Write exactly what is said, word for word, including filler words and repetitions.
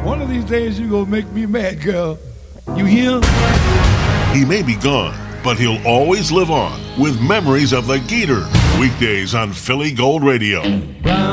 One of these days you gonna make me mad, girl. You hear? He may be gone, but he'll always live on with memories of the Gator. Weekdays on Philly Gold Radio.